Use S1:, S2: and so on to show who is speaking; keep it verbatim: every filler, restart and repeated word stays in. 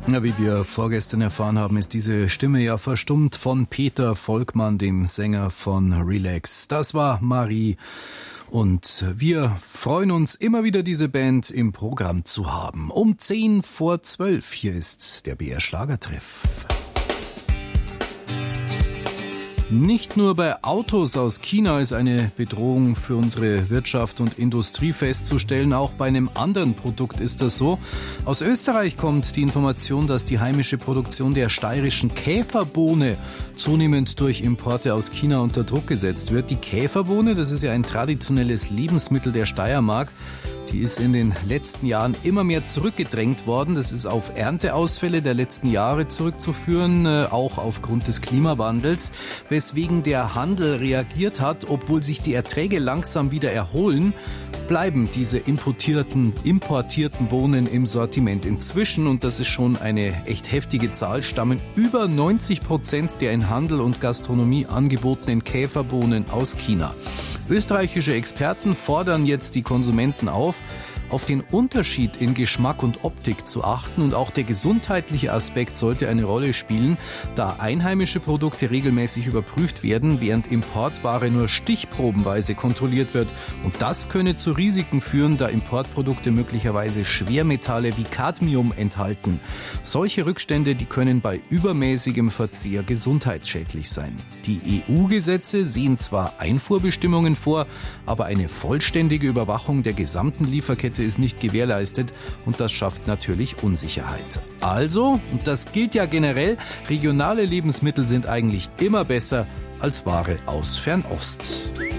S1: Ja, wie wir vorgestern erfahren haben, ist diese Stimme ja verstummt von Peter Volkmann, dem Sänger von Relax. Das war Marie. Und wir freuen uns immer wieder, diese Band im Programm zu haben. Um zehn vor zwölf, hier ist der B R Schlagertreff. Nicht nur bei Autos aus China ist eine Bedrohung für unsere Wirtschaft und Industrie festzustellen, auch bei einem anderen Produkt ist das so. Aus Österreich kommt die Information, dass die heimische Produktion der steirischen Käferbohne zunehmend durch Importe aus China unter Druck gesetzt wird. Die Käferbohne, das ist ja ein traditionelles Lebensmittel der Steiermark, die ist in den letzten Jahren immer mehr zurückgedrängt worden. Das ist auf Ernteausfälle der letzten Jahre zurückzuführen, auch aufgrund des Klimawandels, weswegen der Handel reagiert hat. Obwohl sich die Erträge langsam wieder erholen, bleiben diese importierten, importierten Bohnen im Sortiment. Inzwischen, und das ist schon eine echt heftige Zahl, stammen über neunzig Prozent der in Handel und Gastronomie angebotenen Käferbohnen aus China. Österreichische Experten fordern jetzt die Konsumenten auf, auf den Unterschied in Geschmack und Optik zu achten, und auch der gesundheitliche Aspekt sollte eine Rolle spielen, da einheimische Produkte regelmäßig überprüft werden, während Importware nur stichprobenweise kontrolliert wird. Und das könne zu Risiken führen, da Importprodukte möglicherweise Schwermetalle wie Cadmium enthalten. Solche Rückstände, die können bei übermäßigem Verzehr gesundheitsschädlich sein. Die E U-Gesetze sehen zwar Einfuhrbestimmungen vor, aber eine vollständige Überwachung der gesamten Lieferkette ist nicht gewährleistet, und das schafft natürlich Unsicherheit. Also, und das gilt ja generell, regionale Lebensmittel sind eigentlich immer besser als Ware aus Fernost.